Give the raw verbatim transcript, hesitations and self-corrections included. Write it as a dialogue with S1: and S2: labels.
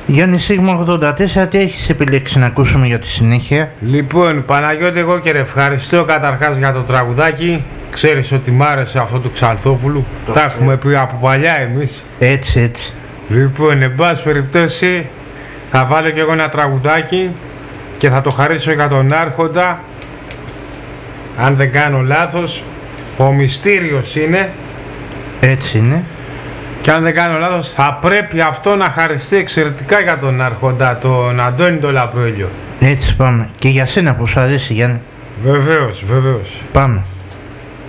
S1: Γιάννη Σίγμα ογδόντα τέσσερα, τι έχεις επιλέξει να ακούσουμε για τη συνέχεια?
S2: Λοιπόν, Παναγιώτη, εγώ και ρε, ευχαριστώ καταρχάς για το τραγουδάκι. Ξέρεις ότι μ' άρεσε αυτό του Ξαλθόπουλου. Το Τα ξέρω. Έχουμε πει από παλιά εμείς.
S1: Έτσι, έτσι.
S2: Λοιπόν, εν πάση περιπτώσει, θα βάλω και εγώ ένα τραγουδάκι και θα το χαρίσω για τον Άρχοντα. Αν δεν κάνω λάθος, ο Μυστήριος είναι.
S1: Έτσι είναι.
S2: Και αν δεν κάνω λάθος, θα πρέπει αυτό να χαριστεί εξαιρετικά για τον Άρχοντα, τον Αντώνη τον Λαπρέλιο.
S1: Έτσι πάμε. Και για σένα πως αρέσει, Γιάννη?
S2: Βεβαίως, βεβαίως.
S1: Πάμε.